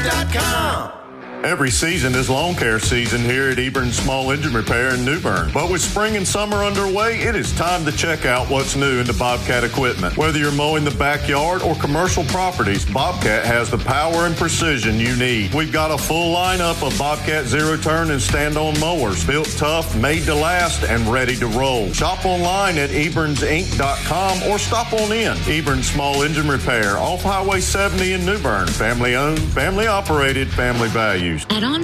Eberns.com. Every season is lawn care season here at Eberns Small Engine Repair in New Bern. But with spring and summer underway, it is time to check out what's new in the Bobcat equipment. Whether you're mowing the backyard or commercial properties, Bobcat has the power and precision you need. We've got a full lineup of Bobcat zero-turn and stand-on mowers, built tough, made to last, and ready to roll. Shop online at Ebernsinc.com or stop on in. Eberns Small Engine Repair, off Highway 70 in New Bern. Family owned, family operated, family valued. At On